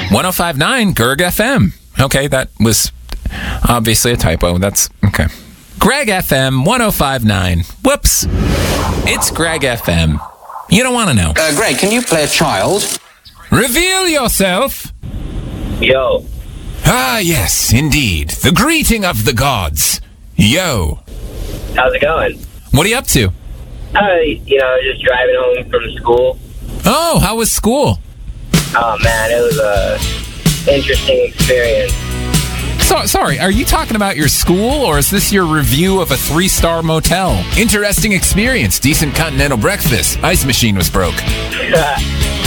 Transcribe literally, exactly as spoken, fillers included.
one oh five point nine Gerg F M. Okay, that was obviously a typo. That's okay. Greg F M one oh five point nine. Whoops. It's Greg F M. You don't want to know. Uh, Greg, can you play a child? Reveal yourself. Yo. Ah, yes, indeed. The greeting of the gods. Yo. How's it going? What are you up to? Uh, you know, just driving home from school. Oh, how was school? Oh, man, it was a interesting experience. So, sorry, are you talking about your school, or is this your review of a three-star motel? Interesting experience, decent continental breakfast. Ice machine was broke.